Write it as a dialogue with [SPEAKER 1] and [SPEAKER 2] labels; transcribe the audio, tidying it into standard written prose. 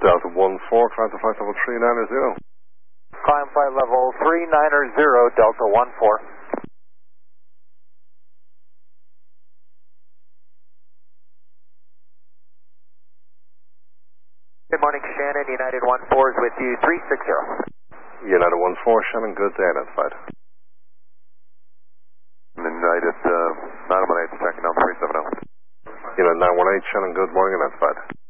[SPEAKER 1] Delta 14, climb to flight level 390.
[SPEAKER 2] Climb flight level 390, Delta 14. Good morning, Shannon. United 14 is with you, 360.
[SPEAKER 1] United 14, Shannon, good day, identified.
[SPEAKER 2] United 918, checking out 370.
[SPEAKER 1] United 918, Shannon, good morning, identified.